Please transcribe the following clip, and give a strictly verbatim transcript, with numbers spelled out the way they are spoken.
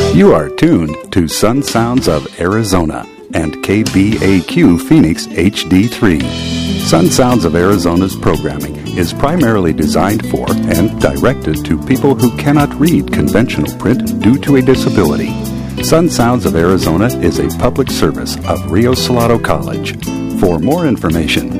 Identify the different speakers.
Speaker 1: You are tuned to Sun Sounds of Arizona and K B A Q Phoenix H D three. Sun Sounds of Arizona's programming is primarily designed for and directed to people who cannot read conventional print due to a disability. Sun Sounds of Arizona is a public service of Rio Salado College. For more information,